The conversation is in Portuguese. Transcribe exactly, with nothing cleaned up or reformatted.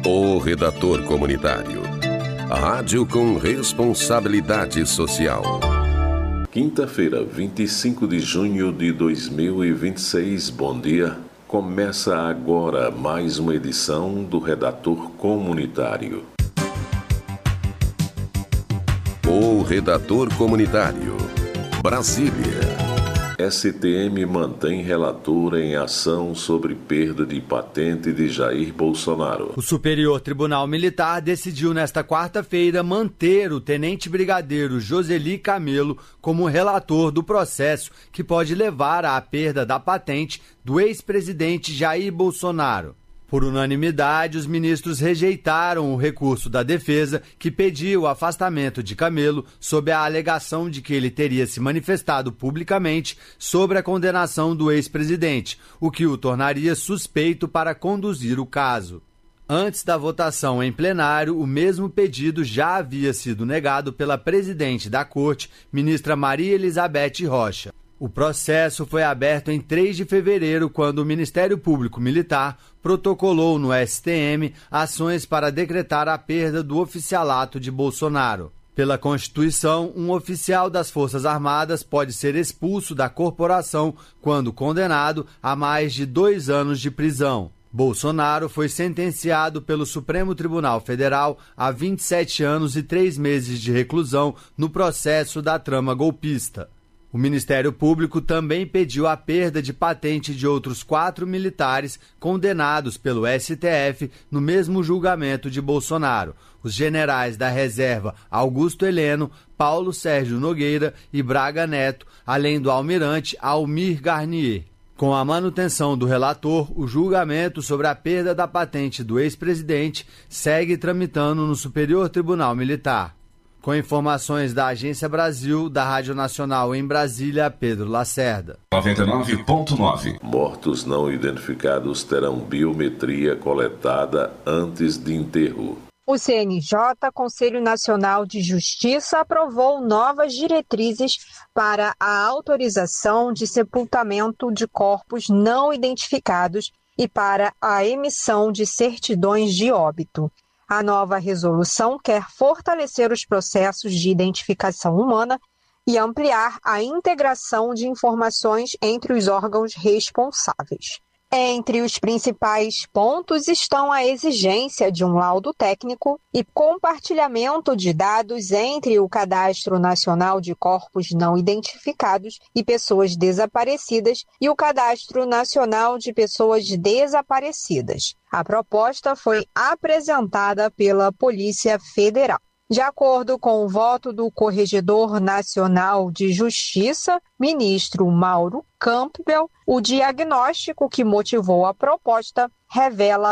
O Redator Comunitário. Rádio com responsabilidade social. Quinta-feira, vinte e cinco de junho de dois mil e vinte e seis. Bom dia. Começa agora mais uma edição do Redator Comunitário. O Redator Comunitário. Brasília. S T M mantém relator em ação sobre perda de patente de Jair Bolsonaro. O Superior Tribunal Militar decidiu nesta quarta-feira manter o tenente brigadeiro Joseli Camelo como relator do processo que pode levar à perda da patente do ex-presidente Jair Bolsonaro. Por unanimidade, os ministros rejeitaram o recurso da defesa que pediu o afastamento de Camelo sob a alegação de que ele teria se manifestado publicamente sobre a condenação do ex-presidente, o que o tornaria suspeito para conduzir o caso. Antes da votação em plenário, o mesmo pedido já havia sido negado pela presidente da Corte, ministra Maria Elizabeth Rocha. O processo foi aberto em três de fevereiro, quando o Ministério Público Militar protocolou no S T M ações para decretar a perda do oficialato de Bolsonaro. Pela Constituição, um oficial das Forças Armadas pode ser expulso da corporação quando condenado a mais de dois anos de prisão. Bolsonaro foi sentenciado pelo Supremo Tribunal Federal a vinte e sete anos e três meses de reclusão no processo da trama golpista. O Ministério Público também pediu a perda de patente de outros quatro militares condenados pelo S T F no mesmo julgamento de Bolsonaro: os generais da reserva Augusto Heleno, Paulo Sérgio Nogueira e Braga Neto, além do almirante Almir Garnier. Com a manutenção do relator, o julgamento sobre a perda da patente do ex-presidente segue tramitando no Superior Tribunal Militar. Com informações da Agência Brasil, da Rádio Nacional em Brasília, Pedro Lacerda. noventa e nove ponto nove. Mortos não identificados terão biometria coletada antes de enterro. O C N J, Conselho Nacional de Justiça, aprovou novas diretrizes para a autorização de sepultamento de corpos não identificados e para a emissão de certidões de óbito. A nova resolução quer fortalecer os processos de identificação humana e ampliar a integração de informações entre os órgãos responsáveis. Entre os principais pontos estão a exigência de um laudo técnico e compartilhamento de dados entre o Cadastro Nacional de Corpos Não Identificados e Pessoas Desaparecidas e o Cadastro Nacional de Pessoas Desaparecidas. A proposta foi apresentada pela Polícia Federal. De acordo com o voto do Corregedor Nacional de Justiça, ministro Mauro Campbell, o diagnóstico que motivou a proposta revela